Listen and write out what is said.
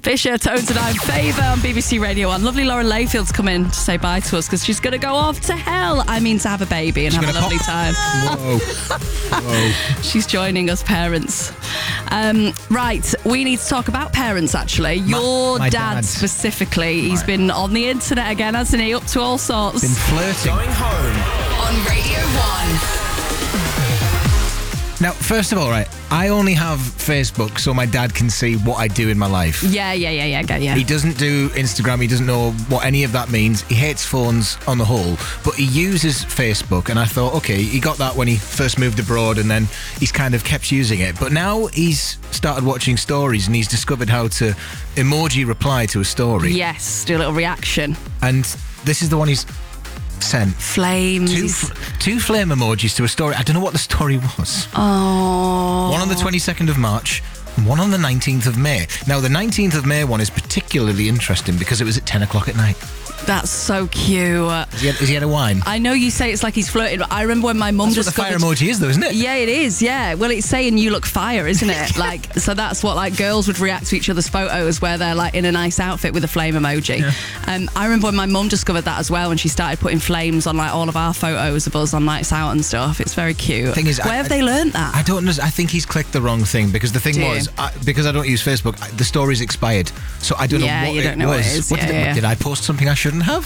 Fisher, Tones and I'm Favour on BBC Radio 1. Lovely Lauren Layfield's come in to say bye to us because she's going to go off to hell. I mean, to have a baby and have a lovely time. Whoa. She's joining us parents. Right, we need to talk about parents, actually. Your my dad dad. specifically. He's been on the internet again, hasn't he? Up to all sorts. Been flirting. Going home on Radio 1. Now, first of all, right, I only have Facebook so my dad can see what I do in my life. Yeah. He doesn't do Instagram. He doesn't know what any of that means. He hates phones on the whole, but he uses Facebook. And I thought, okay, he got that when he first moved abroad and then he's kind of kept using it. But now he's started watching stories and he's discovered how to emoji reply to a story. Yes, do a little reaction. And this is the one he's sent. Flames. Two flame emojis to a story. I don't know what the story was. Oh. One on the 22nd of March and one on the 19th of May. Now, the 19th of May one is particularly interesting because it was at 10 o'clock at night. That's so cute. Has he had a wine? I know you say it's like he's flirting, but I remember when my mum That's what the fire emoji is, though, isn't it? Yeah, it is, yeah. Well, it's saying you look fire, isn't it? Like, so that's what, like, girls would react to each other's photos where they're, like, in a nice outfit with a flame emoji. Yeah. I remember when my mum discovered that as well, when she started putting flames on, like, all of our photos of us on nights out and stuff. It's very cute. Thing is, where have they learned that? I don't know. I think he's clicked the wrong thing because the thing was, because I don't use Facebook, the story's expired. So I don't know what you it don't know was. what it is. Did I post something I shouldn't have?